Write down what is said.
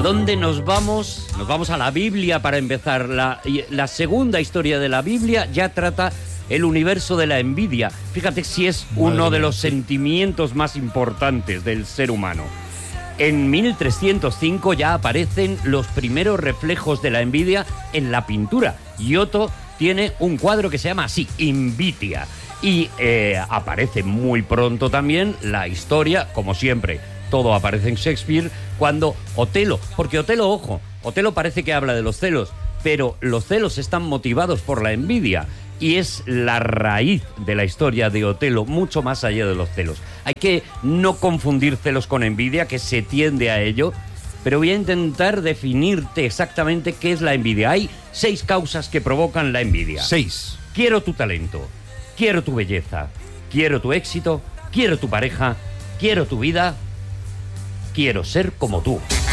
dónde nos vamos? Nos vamos a la Biblia para empezar. La segunda historia de la Biblia ya trata el universo de la envidia. Fíjate si es uno de los sentimientos más importantes del ser humano. En 1305 ya aparecen los primeros reflejos de la envidia en la pintura. Giotto tiene un cuadro que se llama así, Invidia. Y aparece muy pronto también la historia, como siempre, todo aparece en Shakespeare, cuando Otelo, porque Otelo, ojo, Otelo parece que habla de los celos, pero los celos están motivados por la envidia y es la raíz de la historia de Otelo, mucho más allá de los celos. Hay que no confundir celos con envidia, que se tiende a ello, pero voy a intentar definirte exactamente qué es la envidia. Hay 6 causas que provocan la envidia. 6. Quiero tu talento, quiero tu belleza, quiero tu éxito, quiero tu pareja, quiero tu vida, quiero ser como tú.